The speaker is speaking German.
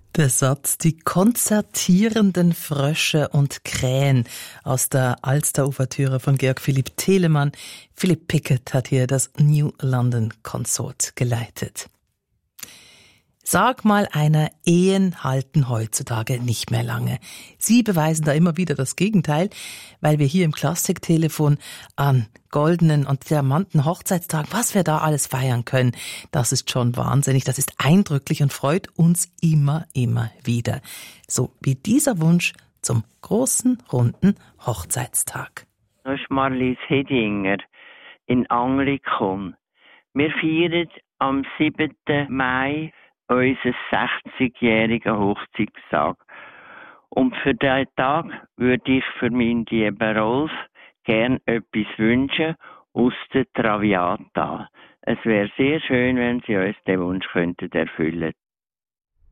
Der Satz, die konzertierenden Frösche und Krähen aus der Alster-Ouvertüre von Georg Philipp Telemann. Philip Pickett hat hier das New London Consort geleitet. Sag mal einer, Ehen halten heutzutage nicht mehr lange. Sie beweisen da immer wieder das Gegenteil, weil wir hier im Klassiktelefon an goldenen und diamanten Hochzeitstagen, was wir da alles feiern können, das ist schon wahnsinnig, das ist eindrücklich und freut uns immer wieder. So wie dieser Wunsch zum großen, runden Hochzeitstag. Das ist Marlies Hedinger in Anglikon. Wir feiern am 7. Mai unser 60-jährigen Hochzeitstag. Und für diesen Tag würde ich für meinen lieben Rolf gern etwas wünschen aus der Traviata. Es wäre sehr schön, wenn Sie uns den Wunsch erfüllen könnten.